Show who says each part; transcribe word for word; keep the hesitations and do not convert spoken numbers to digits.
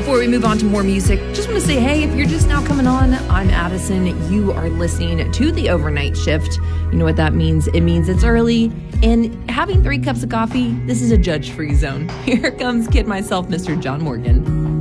Speaker 1: Before we move on to more music, just want to say, hey, if you're just now coming on, I'm Addison. You are listening to The Overnight Shift. You know what that means? It means it's early, and having three cups of coffee, this is a judge-free zone. Here comes Kid Myself, Mister John Morgan.